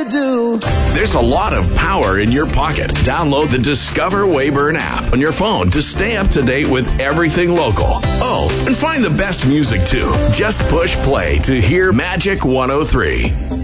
to do. There's a lot of power in your pocket. Download the Discover Weyburn app on your phone to stay up to date with everything local. Oh, and find the best music too. Just push play to hear Magic 103.